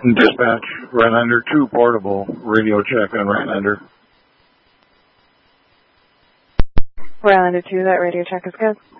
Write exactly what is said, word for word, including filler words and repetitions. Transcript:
Dispatch, Rhinelander two portable, radio check on Rhinelander. Rhinelander two, that radio check is good.